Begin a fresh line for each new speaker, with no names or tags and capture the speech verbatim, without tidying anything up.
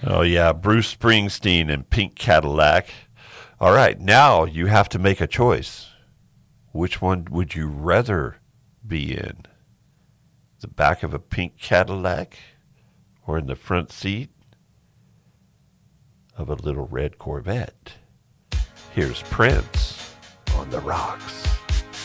Oh, yeah, Bruce Springsteen and Pink Cadillac. All right, now you have to make a choice. Which one would you rather be in? The back of a pink Cadillac or in the front seat of a little red Corvette? Here's Prince on the Rocks.